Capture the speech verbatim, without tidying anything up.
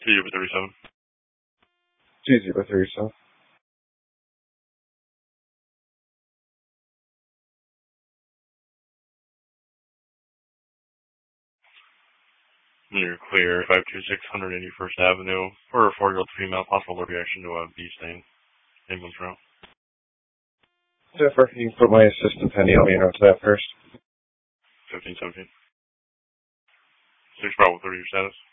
two zero three seven. two zero three seven. You're clear. five two six one eighty-first Avenue for a four-year-old female, possible allergic reaction to a bee sting. Ambulance route. Zephyr, you can put my assistant Penny on me and to that first. fifteen seventeen. six Bravo thirty, your status.